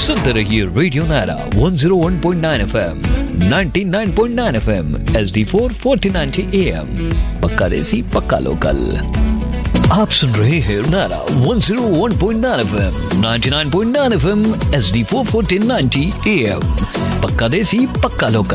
सुनते रहिए radio Naira 101.9 FM, 99.9 FM, HD4 4090 AM, पक्का देसी पक्का लोकल। आप सुन रहे हैं Naira 101.9 FM, 99.9 FM, HD4 4090 AM, पक्का देसी पक्का लोकल।